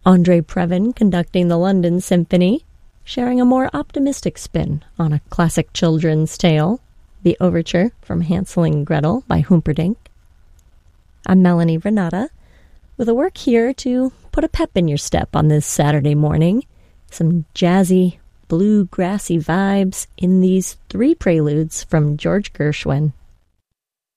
Andre Previn conducting the London Symphony, sharing a more optimistic spin on a classic children's tale, the overture from Hansel and Gretel by Humperdinck. I'm Melanie Renata, with a work here to put a pep in your step on this Saturday morning. Some jazzy, bluegrassy vibes in these 3 preludes from George Gershwin.